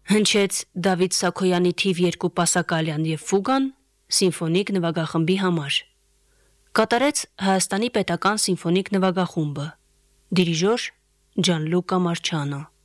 Հնչեց Դավիթ Սաքոյանի թիվ 2 պասակալյան և ֆուգան սիմֆոնիկ նվագախմբի համար։ Կատարեց Հայաստանի պետական սիմֆոնիկ նվագախումբը, դիրիժոր Ջանլուկա Մարչանո։